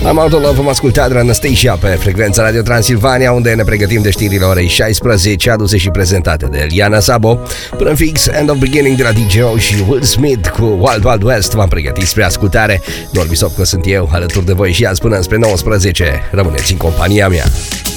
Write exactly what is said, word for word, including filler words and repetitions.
Am Autolove, am ascultat Anastasia pe frecvența Radio Transilvania, unde ne pregătim de știrile orei șaisprezece, aduse și prezentate de Eliana Sabo. Până în fix, End of Beginning de la D J O și Will Smith cu Wild Wild West v-am pregătit spre ascultare. Norbi Sopco sunt eu, alături de voi și azi până înspre nouăsprezece. Rămâneți în compania mea.